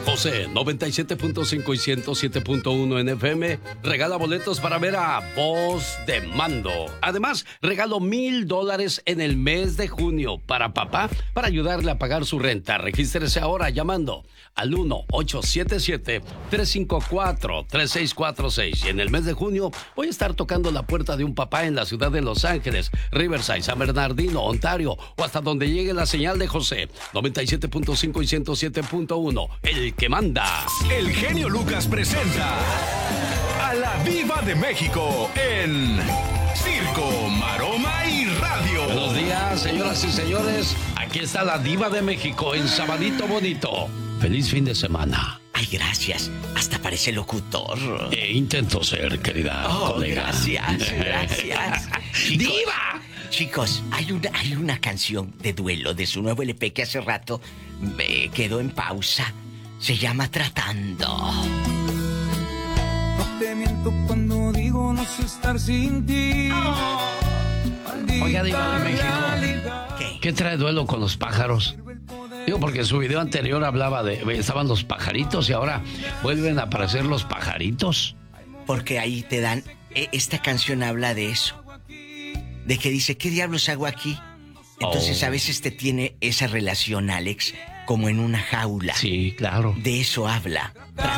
José 97.5 y 107.1 en FM regala boletos para ver a Voz de Mando. Además, regalo $1,000 en el mes de junio para papá para ayudarle a pagar su renta. Regístrese ahora llamando al 1-877-354-3646. Y en el mes de junio voy a estar tocando la puerta de un papá en la ciudad de Los Ángeles, Riverside, San Bernardino, Ontario o hasta donde llegue la señal de José 97.5 y 107.1. El que manda. El genio Lucas presenta a la Diva de México en Circo, Maroma y Radio. Buenos días, señoras y señores. Aquí está la Diva de México en Sabadito Bonito. Feliz fin de semana. Ay, gracias. Hasta parece locutor. Intento ser, querida colega. Gracias. Chicos, ¡Diva! Chicos, hay una canción de duelo de su nuevo LP que hace rato me quedó en pausa. Se llama Tratando. No te miento cuando digo no sé estar sin ti. Oiga, Diva de México. ¿Qué trae duelo con los pájaros? Digo, porque en su video anterior hablaba estaban los pajaritos y ahora vuelven a aparecer los pajaritos. Porque ahí te dan... esta canción habla de eso. De que dice, ¿qué diablos hago aquí? Entonces a veces te tiene esa relación, Alex, como en una jaula. Sí, claro. De eso habla.